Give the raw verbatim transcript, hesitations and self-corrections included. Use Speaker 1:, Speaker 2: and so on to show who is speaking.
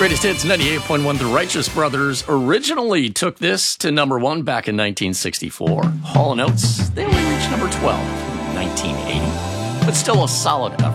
Speaker 1: Greatest Hits ninety-eight point one. The Righteous Brothers originally took this to number one back in nineteen sixty-four. Hall and Oates, they only reached number twelve in nineteen eighty, but still a solid effort.